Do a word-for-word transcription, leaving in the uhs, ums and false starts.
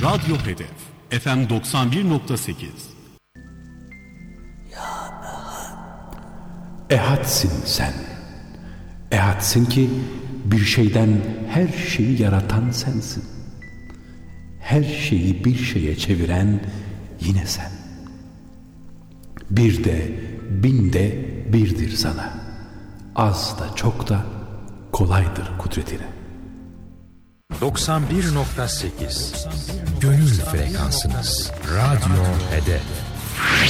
Radyo Hedef F M doksan bir nokta sekiz. Ehadsin sen. Ehadsin ki bir şeyden her şeyi yaratan sensin. Her şeyi bir şeye çeviren yine sen. Bir de bin de birdir sana. Az da çok da kolaydır kudretine. doksan bir nokta sekiz Gönül frekansınız. Radyo Hedef.